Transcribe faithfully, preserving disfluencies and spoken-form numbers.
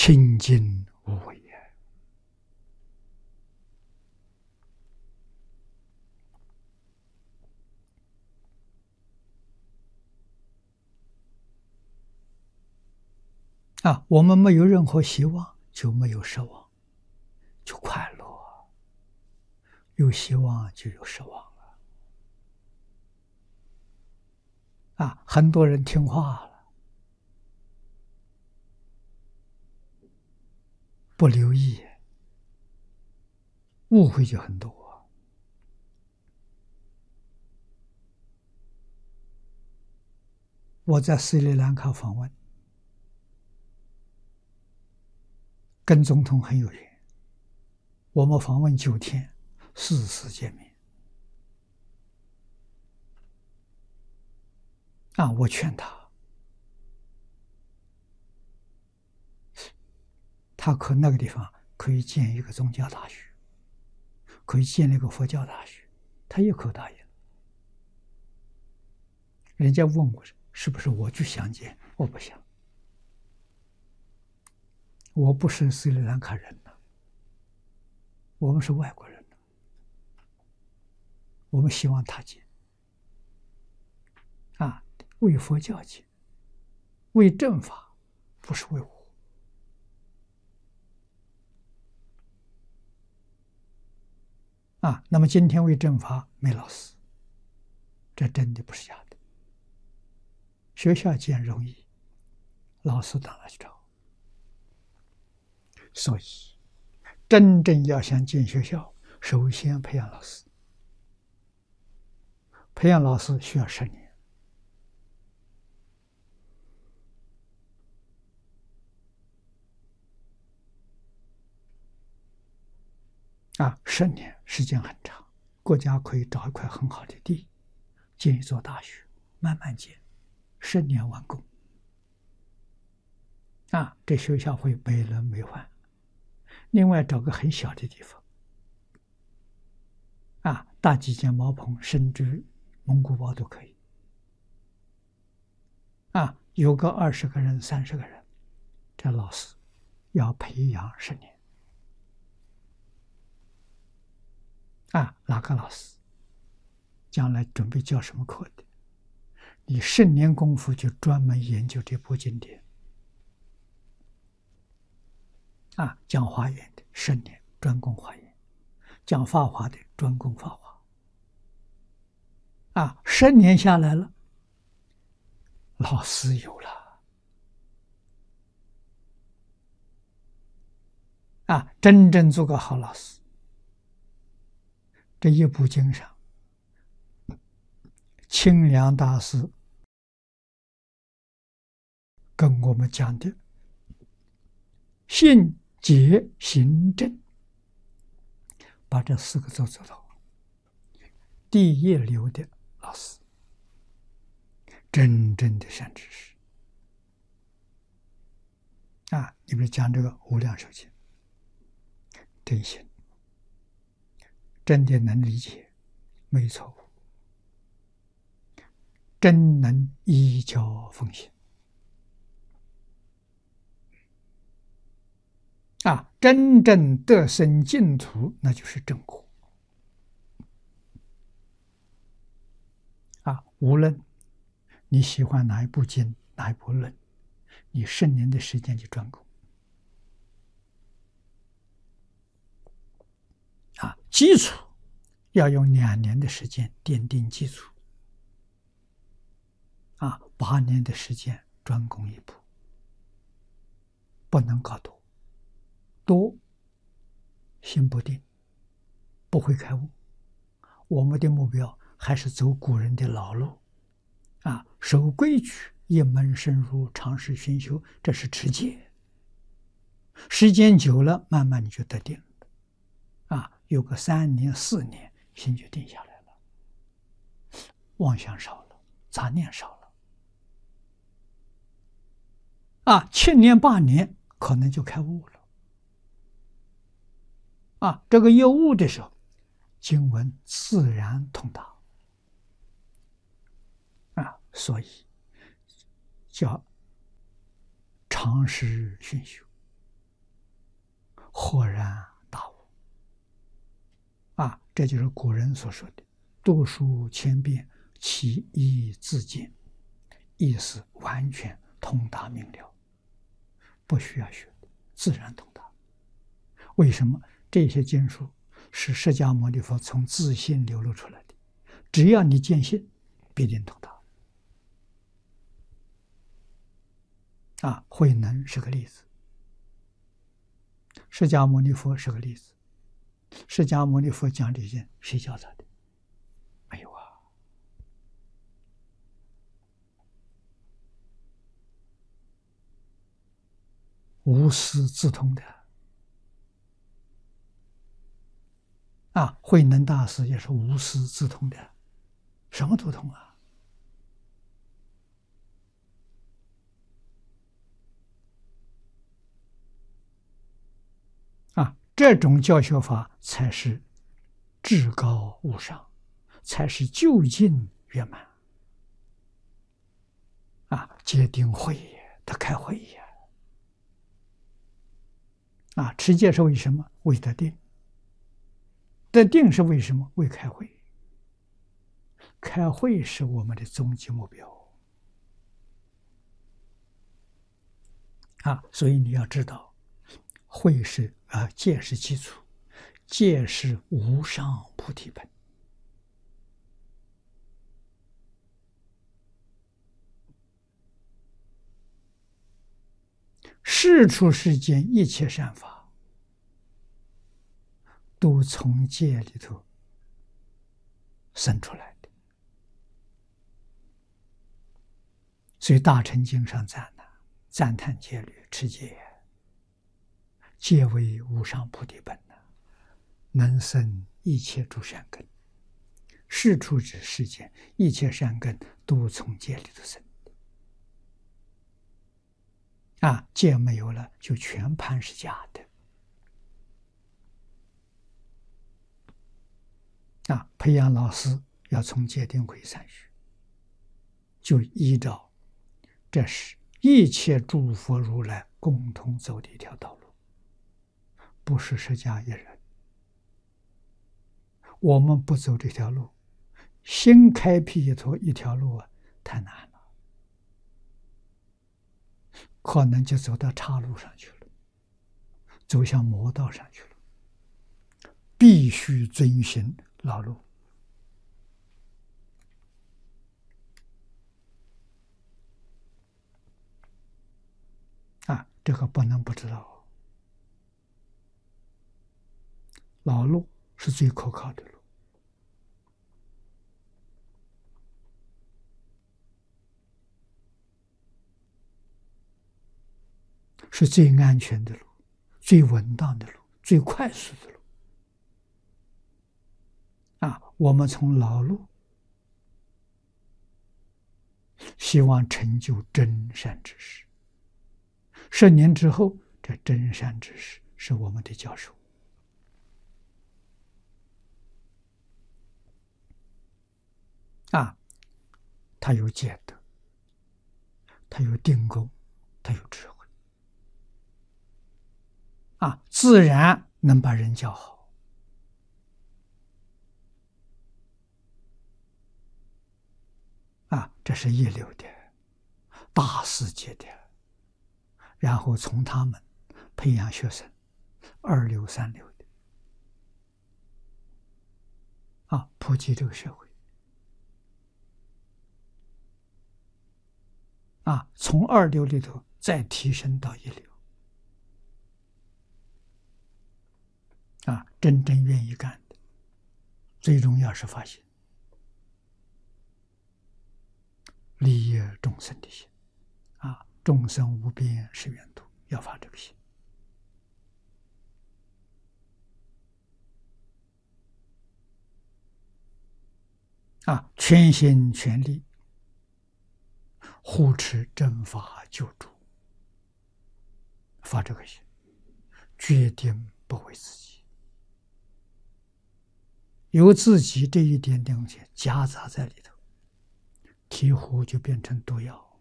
清净无为也。啊，我们没有任何希望，就没有奢望，就快乐；有希望就有奢望了。啊，很多人听话了，不留意，误会就很多。我在斯里兰卡访问，跟总统很有缘，我们访问九天，四次见面。啊，我劝他，他可那个地方可以建一个宗教大学，可以建一个佛教大学，他也可答应。人家问我是不是我去想建，我不想，我不是斯里兰卡人呢，我们是外国人呢，我们希望他建，啊，为佛教建，为正法，不是为我。啊，那么今天为正法没老师，这真的不是假的。学校建容易，老师到哪去找？所以，真正要想建学校，首先培养老师。培养老师需要十年。啊，十年时间很长，国家可以找一块很好的地，建一座大学，慢慢建，十年完工。啊，这学校会美轮美奂。另外找个很小的地方，啊，搭几间茅棚，甚至蒙古包都可以。啊，有个二十个人、三十个人，这老师要培养十年。啊，哪个老师将来准备教什么课的，你十年功夫就专门研究这部经典。啊，讲华严的十年专攻华严，讲法华的专攻法华。啊，十年下来了，老师有了。啊，真正做个好老师。这一部经上，清凉大师跟我们讲的信解行正，把这四个字做到，第一流的老师，真正的善知识。啊，你比如讲这个无量寿经，真心，真的能理解，没错误，真能依教奉行。啊，真正得生净土，那就是正果。啊，无论你喜欢哪一部经，哪一部论，你十年的时间就专攻。啊，基础要用两年的时间奠定基础。啊，八年的时间专攻一部，不能搞多。多心不定，不会开悟。我们的目标还是走古人的老路，啊，守规矩，一门深入，长时熏修，这是持戒。时间久了，慢慢你就得定了，啊，有个三年四年，心就定下来了，妄想少了，杂念少了，啊，七年八年可能就开悟了。啊，这个有悟的时候，经文自然通达。啊，所以叫长时熏修。 豁然大悟。啊，这就是古人所说的“读书千遍，其义自见”，意思完全通达明了，不需要学，自然通达。为什么？这些经书是释迦牟尼佛从自信流露出来的，只要你坚信，必定通达。啊，慧能是个例子，释迦牟尼佛是个例子。释迦牟尼佛讲这些，谁教他的？没有啊。无师自通的。啊，慧能大师也是无师自通的，什么都通啊。啊，这种教学法才是至高无上，才是究竟圆满。啊，戒定慧也，他开慧也。啊，持戒是为什么？为得定。得定是为什么？为开慧。开慧是我们的终极目标。啊，所以你要知道，慧是啊，戒是基础，戒是无上菩提本。世出世间一切善法，都从戒里头生出来的。所以《大乘经》上赞呐，赞叹戒律，持戒，戒为无上菩提本呐，能生一切诸善根。世出之世间，一切善根都从戒里头生。啊，戒没有了，就全盘是假的。啊，培养老师要从戒定慧三学，就依照这是一切诸佛如来共同走的一条道路，不是释迦一人。我们不走这条路，新开辟一条一条路啊，太难了，可能就走到岔路上去了，走向魔道上去了。必须遵循老路。啊，这个不能不知道。老路是最可靠的路，是最安全的路，最稳当的路，最快速的路。啊，我们从老路希望成就真善之事。十年之后，这真善之事是我们的教授。啊，他有戒德，他有定功，他有智慧。啊，自然能把人教好。啊，这是一流的大世界的，然后从他们培养学生，二流三流的，啊，普及这个社会。啊，从二流里头再提升到一流。啊，真正愿意干的，最重要是发心，利益众生的心。啊，众生无边誓愿度，要发这个心。啊，全心全力护持正法救助，发这个心，决定不为自己。有自己这一点东西夹杂在里头，几乎就变成毒药。